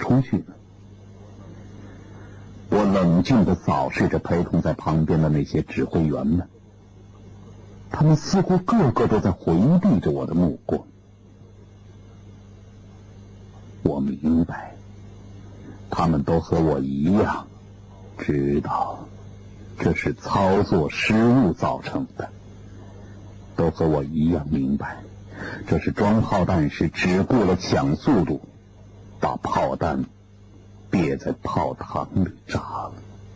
出去呢？我冷静地扫视着陪同在旁边的那些指挥员们，他们似乎个个都在回避着我的目光。我明白，他们都和我一样，知道这是操作失误造成的，都和我一样明白，这是装炮弹时只顾了抢速度，把炮弹憋在炮膛里炸了。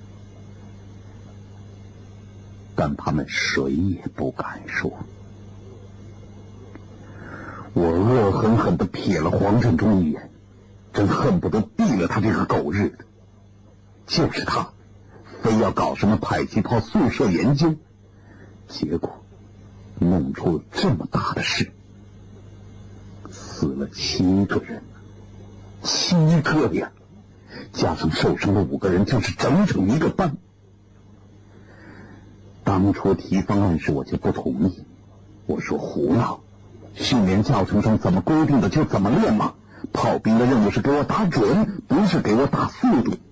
但他们谁也不敢说。我恶狠狠地瞥了黄振中一眼，真恨不得毙了他这个狗日的。就是他，非要搞什么迫击炮速射研究，结果弄出了这么大的事，死了7个人，7个呀！加上受伤的5个人，就是整整一个班。当初提方案时我就不同意，我说胡闹，训练教程上怎么规定的就怎么练嘛，炮兵的任务是给我打准，不是给我打速度。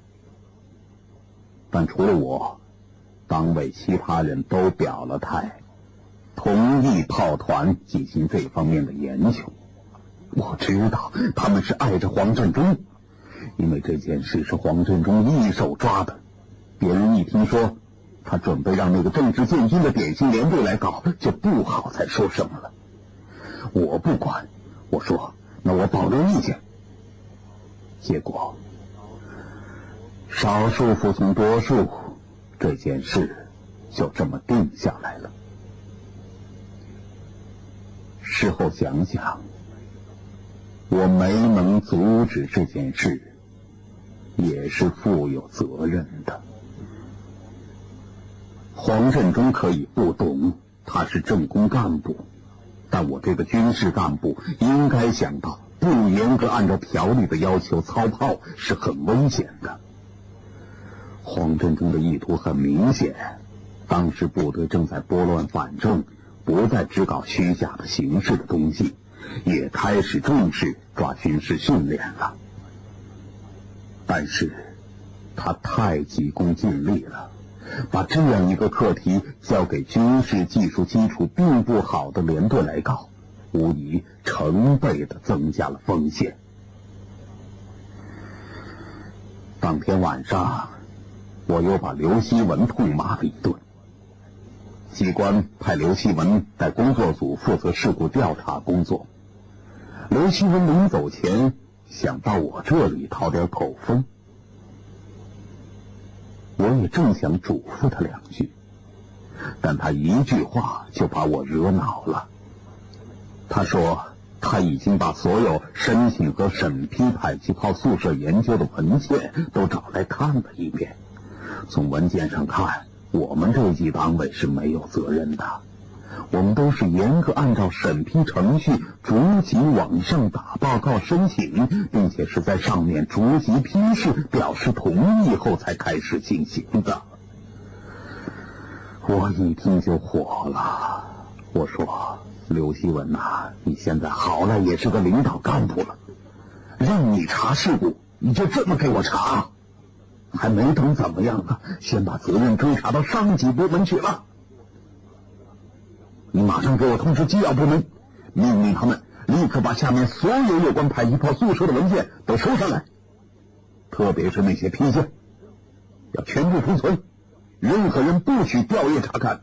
但除了我，党委其他人都表了态，同意炮团进行这方面的研究。我知道他们是爱着黄振中，因为这件事是黄振中一手抓的，别人一听说他准备让那个政治建军的典型连队来搞，就不好再说什么了。我不管，我说那我保留意见。结果少数服从多数，这件事就这么定下来了。事后想想，我没能阻止这件事，也是负有责任的。黄振中可以不懂，他是政工干部，但我这个军事干部应该想到，不严格按照条例的要求操炮是很危险的。黄振中的意图很明显，当时部队正在拨乱反正，不再只搞虚假的形式的东西，也开始重视抓军事训练了。但是他太急功近利了，把这样一个课题交给军事技术基础并不好的连队来搞，无疑成倍地增加了风险。当天晚上，我又把刘希文痛骂了一顿。机关派刘希文在工作组负责事故调查工作。刘希文临走前想到我这里讨点口风，我也正想嘱咐他2句，但他一句话就把我惹恼了。他说他已经把所有申请和审批迫击炮速射研究的文件都找来看了一遍，从文件上看，我们这级党委是没有责任的，我们都是严格按照审批程序逐级往上打报告申请，并且是在上面逐级批示表示同意后才开始进行的。我一听就火了，我说刘希文呐，你现在好赖也是个领导干部了，让你查事故你就这么给我查，还没等怎么样呢，先把责任追查到上级部门去了。你马上给我通知机要部门，命令他们立刻把下面所有有关迫击炮速射的文件都收上来，特别是那些批件，要全部封存，任何人不许调阅查看。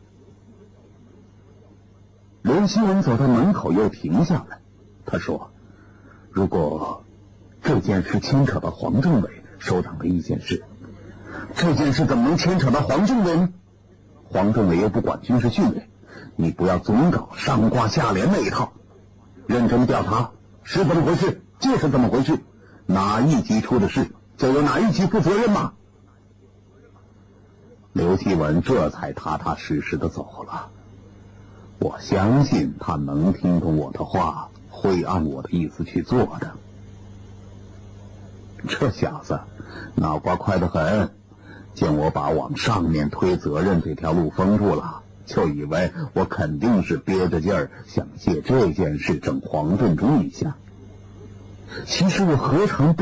刘希文走到门口又停下来，他说如果这件事牵扯到黄政委，首长的意见是，这件事怎么能牵扯到黄政委呢？黄政委又不管军事训练，你不要总搞上挂下联那一套，认真调查是怎么回事就是怎么回事，哪一级出的事就由哪一级负责任嘛。刘希文这才踏踏实实地走了。我相信他能听懂我的话，会按我的意思去做的。这小子脑瓜快得很，见我把往上面推责任这条路封住了，就以为我肯定是憋着劲儿想借这件事整黄振中一下。其实我何尝不